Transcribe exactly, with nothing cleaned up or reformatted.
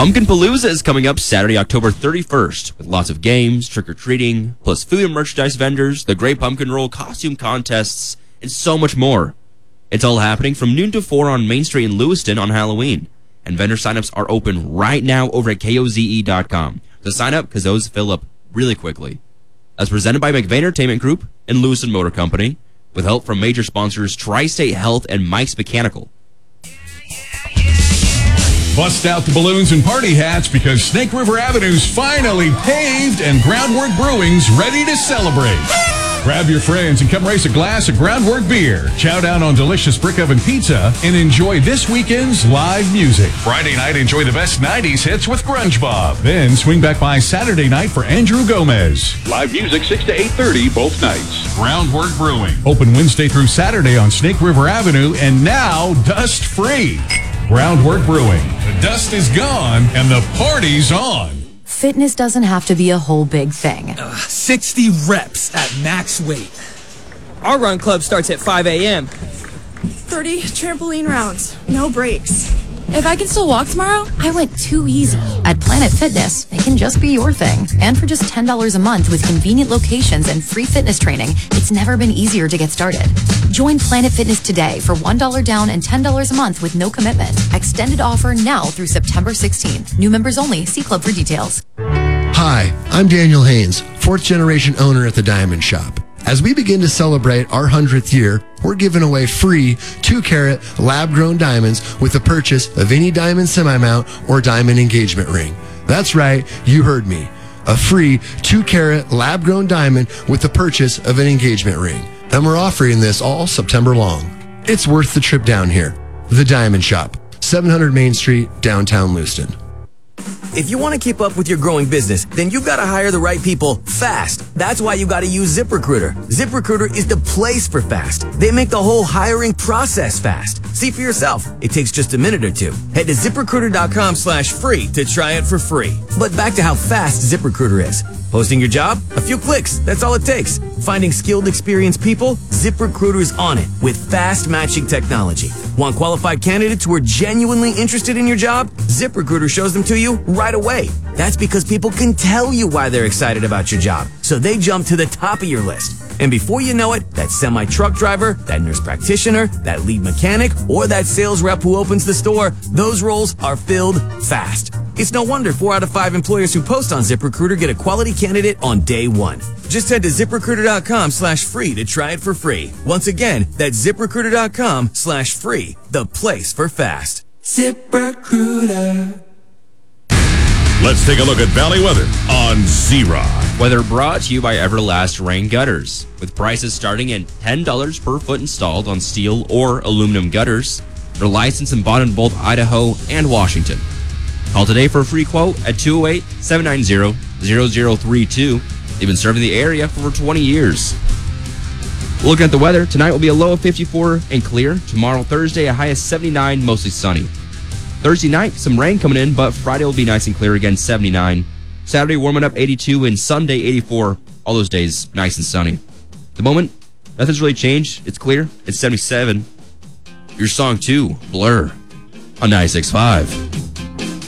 Pumpkin Palooza is coming up Saturday, October thirty-first, with lots of games, trick-or-treating, plus food and merchandise vendors, the Great Pumpkin Roll, costume contests, and so much more. It's all happening from noon to four on Main Street in Lewiston on Halloween. And vendor signups are open right now over at K O Z E dot com. So sign up because those fill up really quickly. That's presented by McVeigh Entertainment Group and Lewiston Motor Company, with help from major sponsors Tri-State Health and Mike's Mechanical. Bust out the balloons and party hats because Snake River Avenue's finally paved and Groundwork Brewing's ready to celebrate. Grab your friends and come race a glass of Groundwork beer, chow down on delicious brick oven pizza, and enjoy this weekend's live music. Friday night, enjoy the best nineties hits with Grunge Bob. Then swing back by Saturday night for Andrew Gomez. Live music six to eight thirty both nights. Groundwork Brewing. Open Wednesday through Saturday on Snake River Avenue and now dust-free. Groundwork Brewing. The dust is gone and the party's on. Fitness doesn't have to be a whole big thing. Uh, sixty reps at max weight. Our run club starts at five a.m. thirty trampoline rounds, no breaks. If I can still walk tomorrow, I went too easy. At Planet Fitness, it can just be your thing. And for just ten dollars a month with convenient locations and free fitness training, it's never been easier to get started. Join Planet Fitness today for one dollar down and ten dollars a month with no commitment. Extended offer now through September sixteenth. New members only. See club for details. Hi, I'm Daniel Haynes, fourth generation owner at the Diamond Shop. As we begin to celebrate our hundredth year, we're giving away free two carat lab-grown diamonds with the purchase of any diamond semi-mount or diamond engagement ring. That's right, you heard me. A free two carat lab-grown diamond with the purchase of an engagement ring. And we're offering this all September long. It's worth the trip down here. The Diamond Shop, seven hundred Main Street, downtown Lewiston. If you want to keep up with your growing business, then you've got to hire the right people fast. That's why you got to use ZipRecruiter. ZipRecruiter is the place for fast. They make the whole hiring process fast. See for yourself. It takes just a minute or two. Head to ZipRecruiter.com slash free to try it for free. But back to how fast ZipRecruiter is. Posting your job? A few clicks. That's all it takes. Finding skilled, experienced people? ZipRecruiter is on it with fast matching technology. Want qualified candidates who are genuinely interested in your job? ZipRecruiter shows them to you right away. That's because people can tell you why they're excited about your job, so they jump to the top of your list. And before you know it, that semi-truck driver, that nurse practitioner, that lead mechanic, or that sales rep who opens the store, those roles are filled fast. It's no wonder four out of five employers who post on ZipRecruiter get a quality candidate on day one. Just head to ZipRecruiter.com slash free to try it for free. Once again, that's ZipRecruiter.com slash free, the place for fast. ZipRecruiter. Let's take a look at Valley weather on Z-Rock. Weather brought to you by Everlast Rain Gutters, with prices starting at ten dollars per foot installed on steel or aluminum gutters. They're licensed and bought in both Idaho and Washington. Call today for a free quote at two oh eight, seven nine zero, zero zero three two. They've been serving the area for over twenty years. Looking at the weather, tonight will be a low of fifty-four and clear. Tomorrow, Thursday, a high of seventy-nine, mostly sunny. Thursday night, some rain coming in, but Friday will be nice and clear again, seventy-nine. Saturday, warming up eighty-two, and Sunday, eighty-four. All those days, nice and sunny. At the moment, nothing's really changed. It's clear. It's seventy-seven. Your song two, Blur, on ninety-six point five.